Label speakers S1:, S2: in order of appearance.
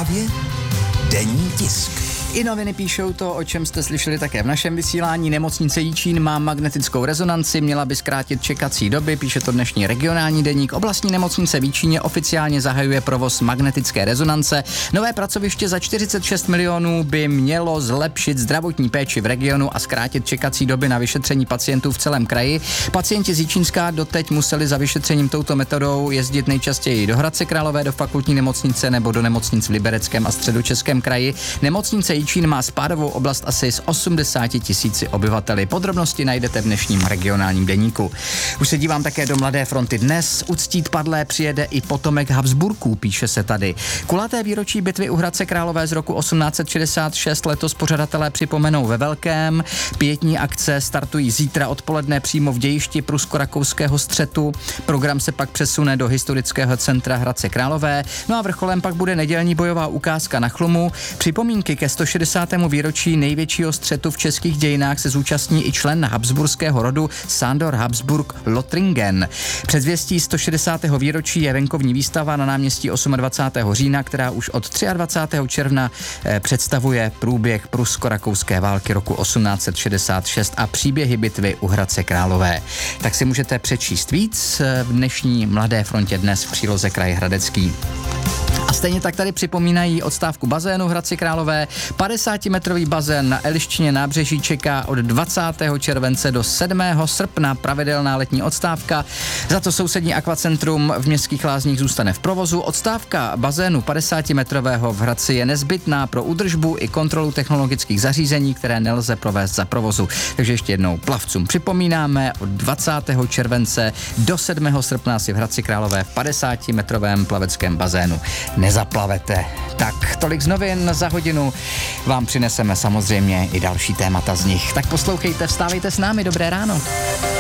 S1: Právě denní tisk.
S2: I noviny píšou to, o čem jste slyšeli také v našem vysílání. Nemocnice Jičín má magnetickou rezonanci, měla by zkrátit čekací doby, píše to dnešní regionální deník. Oblastní nemocnice v Jičíně oficiálně zahajuje provoz magnetické rezonance. Nové pracoviště za 46 milionů by mělo zlepšit zdravotní péči v regionu a zkrátit čekací doby na vyšetření pacientů v celém kraji. Pacienti z Jičínska doteď museli za vyšetřením touto metodou jezdit nejčastěji do Hradce Králové, do fakultní nemocnice nebo do nemocnic v Libereckém a Středočeském kraji. Nemocnice Jičín má spádovou oblast asi s 80 000 obyvateli. Podrobnosti najdete v dnešním regionálním deníku. Už se dívám také do Mladé fronty dnes. Uctít padlé přijede i potomek Habsburků, píše se tady. Kulaté výročí bitvy u Hradce Králové z roku 1866 letos pořadatelé připomenou ve velkém. Pietní akce startují zítra odpoledne přímo v dějišti prusko-rakouského střetu. Program se pak přesune do historického centra Hradce Králové. No a vrcholem pak bude nedělní bojová ukázka na Chlumu. Připomínky ke 160. výročí největšího střetu v českých dějinách se zúčastní i člen habsburského rodu Sándor Habsburg-Lothringen. Předzvěstí 160. výročí je venkovní výstava na náměstí 28. října, která už od 23. června představuje průběh prusko-rakouské války roku 1866 a příběhy bitvy u Hradce Králové. Tak si můžete přečíst víc v dnešní Mladé frontě dnes v příloze Kraj Hradecký. A stejně tak tady připomínají odstávku bazénu v Hradci Králové. 50-metrový bazén na Eliščině nábřeží čeká od 20. července do 7. srpna pravidelná letní odstávka. Za to sousední akvacentrum v Městských Lázních zůstane v provozu. Odstávka bazénu 50-metrového v Hradci je nezbytná pro údržbu i kontrolu technologických zařízení, které nelze provést za provozu. Takže ještě jednou plavcům připomínáme, od 20. července do 7. srpna si v Hradci Králové v 50-metrovém plaveckém bazénu nezaplavete. Tak tolik z novin, za hodinu vám přineseme samozřejmě i další témata z nich. Tak poslouchejte, vstávejte s námi, dobré ráno.